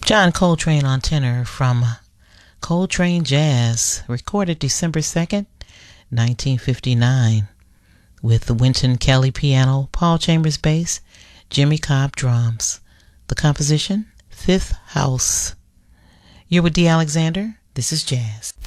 John Coltrane on tenor from Coltrane Jazz, recorded December 2nd, 1959, with Wynton Kelly piano, Paul Chambers bass, Jimmy Cobb drums. The composition, Fifth House. You're with D. Alexander. This is Jazz.